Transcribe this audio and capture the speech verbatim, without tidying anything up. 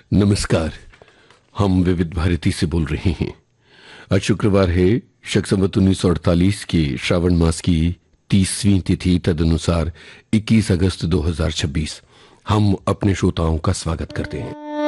नमस्कार। हम विविध भारती से बोल रहे हैं। आज शुक्रवार है, शक संवत उन्नीस सौ अड़तालीस के श्रावण मास की तीसवीं तिथि, तदनुसार इक्कीस अगस्त दो हज़ार छब्बीस। हम अपने श्रोताओं का स्वागत करते हैं।